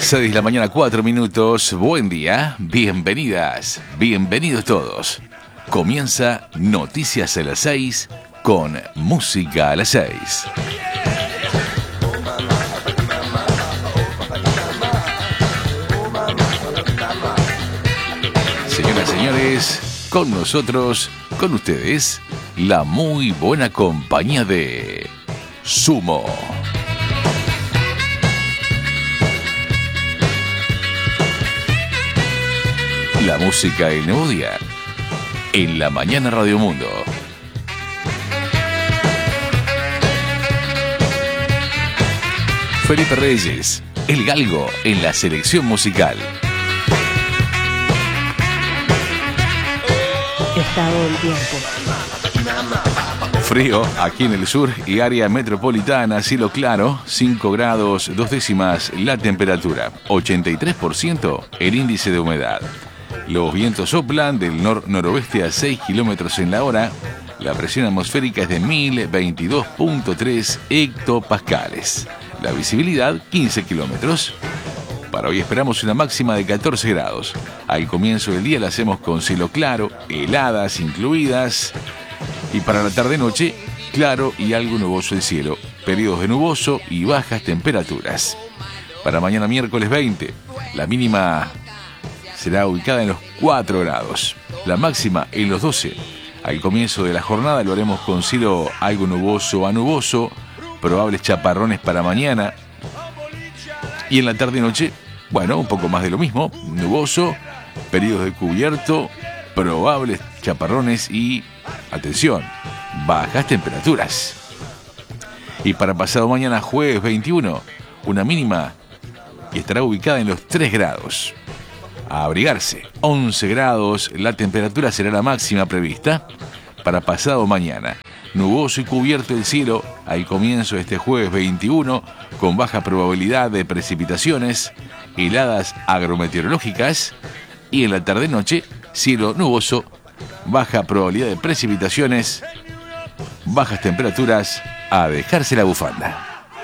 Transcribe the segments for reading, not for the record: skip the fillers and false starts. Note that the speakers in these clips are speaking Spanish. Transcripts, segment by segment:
6 de la mañana, 4 minutos. Buen día, bienvenidas, bienvenidos todos. Comienza Noticias a las 6 con Música a las 6. Señoras y señores, con nosotros, con ustedes, la muy buena compañía de Sumo. La música del nuevo día en la mañana Radio Mundo. Felipe Reyes, el galgo en la selección musical. Estado del tiempo. Frío aquí en el sur y área metropolitana, cielo claro, 5 grados 2 décimas la temperatura, 83% el índice de humedad. Los vientos soplan del nor-noroeste a 6 kilómetros en la hora. La presión atmosférica es de 1022.3 hectopascales. La visibilidad, 15 kilómetros. Para hoy esperamos una máxima de 14 grados. Al comienzo del día la hacemos con cielo claro, heladas incluidas. Y para la tarde-noche, claro y algo nuboso el cielo. Periodos de nuboso y bajas temperaturas. Para mañana miércoles 20, la mínima será ubicada en los 4 grados. La máxima en los 12. Al comienzo de la jornada lo haremos con cielo algo nuboso a nuboso, probables chaparrones para mañana. Y en la tarde y noche, bueno, un poco más de lo mismo, nuboso, periodos de cubierto, probables chaparrones y, atención, bajas temperaturas. Y para pasado mañana jueves 21, una mínima y estará ubicada en los 3 grados. A abrigarse, 11 grados, la temperatura será la máxima prevista para pasado mañana. Nuboso y cubierto el cielo al comienzo de este jueves 21, con baja probabilidad de precipitaciones, heladas agrometeorológicas, y en la tarde-noche, cielo nuboso, baja probabilidad de precipitaciones, bajas temperaturas, a dejarse la bufanda.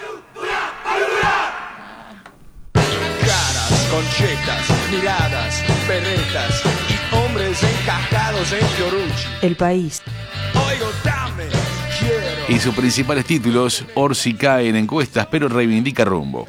Conchetas, miradas, perretas y hombres encajados en Fiorucci. El país. Oigo, dame, quiero. Y sus principales títulos, Orsi cae en encuestas, pero reivindica rumbo.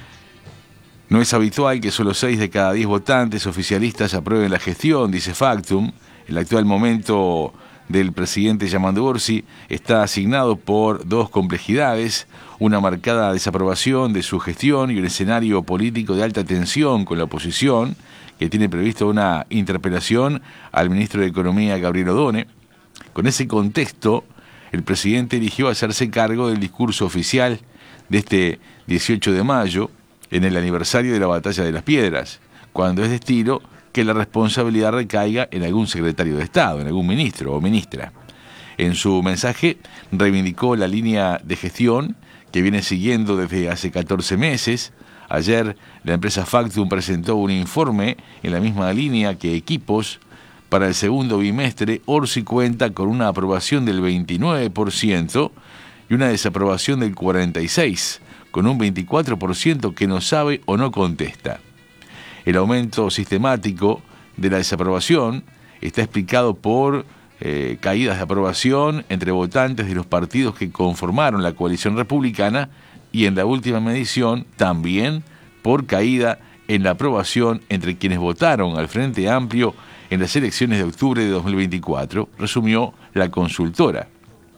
No es habitual que solo 6 de cada 10 votantes oficialistas aprueben la gestión, dice Factum. El actual momento del presidente Yamandu Orsi está asignado por 2 complejidades: una marcada desaprobación de su gestión y un escenario político de alta tensión con la oposición, que tiene previsto una interpelación al ministro de Economía, Gabriel Odone. Con ese contexto, el presidente eligió hacerse cargo del discurso oficial de este 18 de mayo, en el aniversario de la Batalla de las Piedras, cuando es de estilo que la responsabilidad recaiga en algún secretario de Estado, en algún ministro o ministra. En su mensaje reivindicó la línea de gestión que viene siguiendo desde hace 14 meses. Ayer la empresa Factum presentó un informe en la misma línea que Equipos. Para el segundo bimestre, Orsi cuenta con una aprobación del 29% y una desaprobación del 46%, con un 24% que no sabe o no contesta. El aumento sistemático de la desaprobación está explicado por caídas de aprobación entre votantes de los partidos que conformaron la coalición republicana y en la última medición también por caída en la aprobación entre quienes votaron al Frente Amplio en las elecciones de octubre de 2024, resumió la consultora.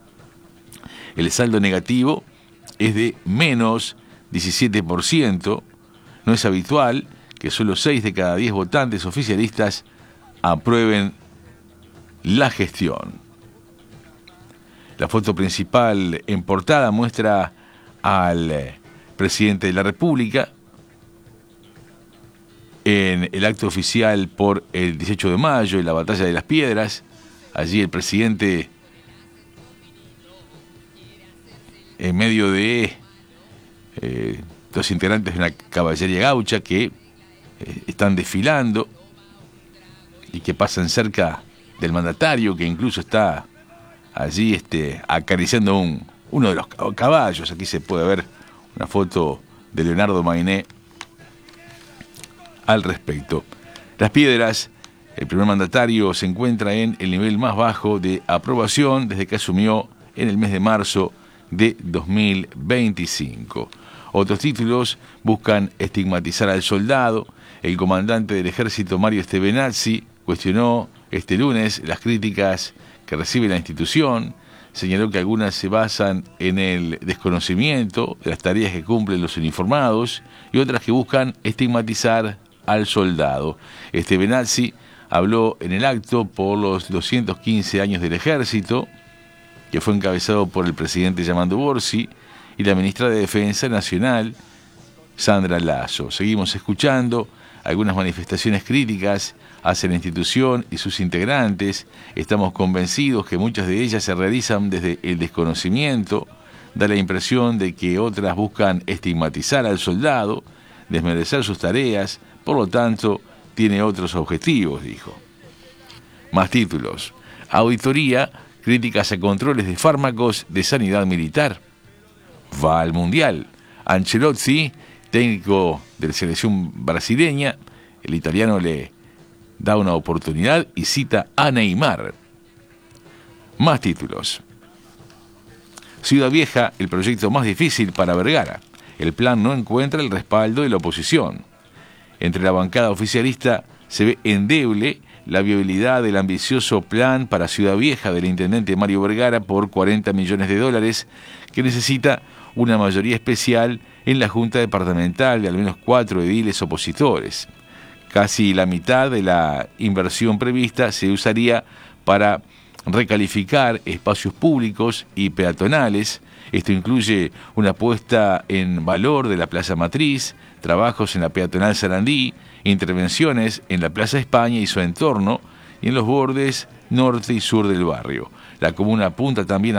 El saldo negativo es de menos 17%. No es habitual que solo 6 de cada 10 votantes oficialistas aprueben la gestión. La foto principal en portada muestra al presidente de la República en el acto oficial por el 18 de mayo, en la Batalla de las Piedras. Allí el presidente, en medio de 2 integrantes de una caballería gaucha que están desfilando y que pasan cerca del mandatario, que incluso está allí acariciando uno de los caballos. Aquí se puede ver una foto de Leonardo Mainé al respecto. Las Piedras, el primer mandatario se encuentra en el nivel más bajo de aprobación desde que asumió en el mes de marzo de 2025. Otros títulos buscan estigmatizar al soldado. El comandante del ejército Mario Stevenazzi cuestionó este lunes las críticas que recibe la institución. Señaló que algunas se basan en el desconocimiento de las tareas que cumplen los uniformados y otras que buscan estigmatizar al soldado. Stevenazzi habló en el acto por los 215 años del ejército, que fue encabezado por el presidente Yamandú Borsi y la ministra de Defensa Nacional, Sandra Lasso. Seguimos escuchando algunas manifestaciones críticas hacia la institución y sus integrantes. Estamos convencidos que muchas de ellas se realizan desde el desconocimiento. Da la impresión de que otras buscan estigmatizar al soldado, desmerecer sus tareas, por lo tanto, tiene otros objetivos, dijo. Más títulos. Auditoría, críticas a controles de fármacos de sanidad militar. Va al Mundial. Ancelotti, técnico de la selección brasileña, el italiano le da una oportunidad y cita a Neymar. Más títulos. Ciudad Vieja, el proyecto más difícil para Vergara. El plan no encuentra el respaldo de la oposición. Entre la bancada oficialista se ve endeble la viabilidad del ambicioso plan para Ciudad Vieja del intendente Mario Vergara por $40 millones, que necesita una mayoría especial en la Junta Departamental de al menos 4 ediles opositores. Casi la mitad de la inversión prevista se usaría para recalificar espacios públicos y peatonales. Esto incluye una puesta en valor de la Plaza Matriz, trabajos en la peatonal Sarandí, intervenciones en la Plaza España y su entorno, y en los bordes norte y sur del barrio. La comuna apunta también a